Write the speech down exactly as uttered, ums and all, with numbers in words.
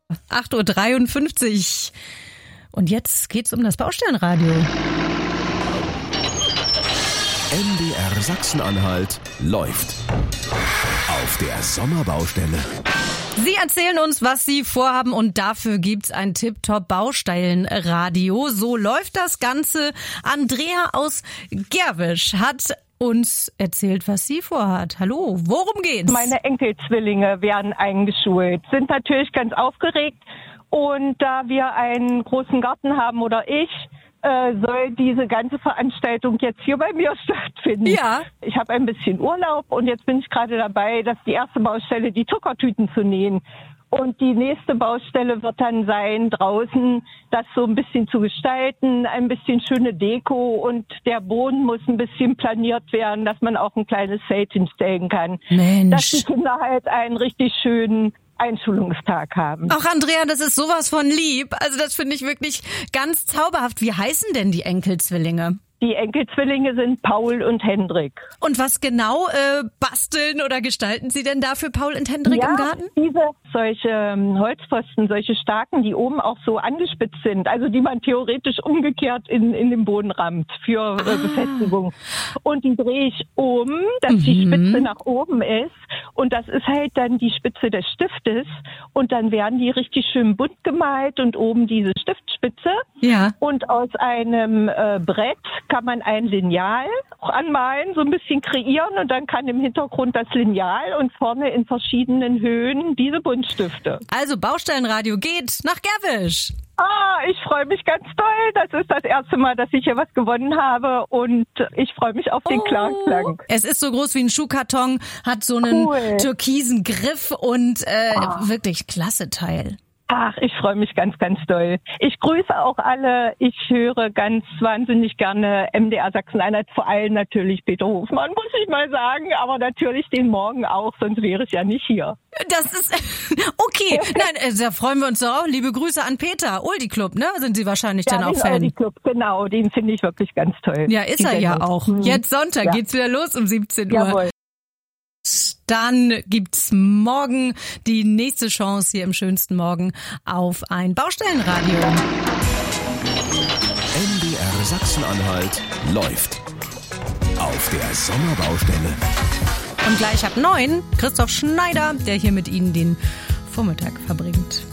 acht Uhr dreiundfünfzig. Und jetzt geht's um das Baustellenradio. M D R Sachsen-Anhalt läuft auf der Sommerbaustelle. Sie erzählen uns, was Sie vorhaben, und dafür gibt's ein Tip-Top-Baustellenradio. So läuft das Ganze. Andrea aus Gerwisch hat uns erzählt, was sie vorhat. Hallo, worum geht's? Meine Enkelzwillinge werden eingeschult, sind natürlich ganz aufgeregt. Und da wir einen großen Garten haben, oder ich, äh, soll diese ganze Veranstaltung jetzt hier bei mir stattfinden. Ja. Ich habe ein bisschen Urlaub und jetzt bin ich gerade dabei, dass die erste Baustelle die Zuckertüten zu nähen. Und die nächste Baustelle wird dann sein, draußen das so ein bisschen zu gestalten, ein bisschen schöne Deko, und der Boden muss ein bisschen planiert werden, dass man auch ein kleines Zelt hinstellen kann. Mensch. Dass die Kinder halt einen richtig schönen Einschulungstag haben. Ach, Andrea, das ist sowas von lieb. Also das finde ich wirklich ganz zauberhaft. Wie heißen denn die Enkelzwillinge? Die Enkelzwillinge sind Paul und Hendrik. Und was genau äh, basteln oder gestalten Sie denn da für Paul und Hendrik ja, im Garten? Diese solche ähm, Holzpfosten, solche starken, die oben auch so angespitzt sind, also die man theoretisch umgekehrt in in den Boden rammt für ah. äh, Befestigung. Und die drehe ich um, dass mhm. die Spitze nach oben ist, und das ist halt dann die Spitze des Stiftes, und dann werden die richtig schön bunt gemalt und oben diese Stiftspitze. Ja. Und aus einem äh, Brett kann man ein Lineal auch anmalen, so ein bisschen kreieren, und dann kann im Hintergrund das Lineal und vorne in verschiedenen Höhen diese Buntstifte. Also Baustellenradio geht nach Gerwisch. Ah, ich freue mich ganz doll. Das ist das erste Mal, dass ich hier was gewonnen habe, und ich freue mich auf den oh. Klang. Es ist so groß wie ein Schuhkarton, hat so einen cool. türkisen Griff und äh, ah. wirklich klasse Teil. Ach, ich freue mich ganz, ganz doll. Ich grüße auch alle. Ich höre ganz wahnsinnig gerne M D R Sachsen-Anhalt, vor allem natürlich Peter Hofmann, muss ich mal sagen, aber natürlich den Morgen auch, sonst wäre ich ja nicht hier. Das ist okay. Nein, äh, da freuen wir uns doch auch. Liebe Grüße an Peter. Oldie Club, ne? Sind Sie wahrscheinlich ja, dann auch den Fan? Oldie Club, genau, den finde ich wirklich ganz toll. Ja, ist er ja auch. Jetzt Sonntag ja. geht's wieder los um siebzehn Uhr. Jawohl. Dann gibt's morgen die nächste Chance hier im schönsten Morgen auf ein Baustellenradio. M D R Sachsen-Anhalt läuft auf der Sommerbaustelle. Und gleich ab neun Christoph Schneider, der hier mit Ihnen den Vormittag verbringt.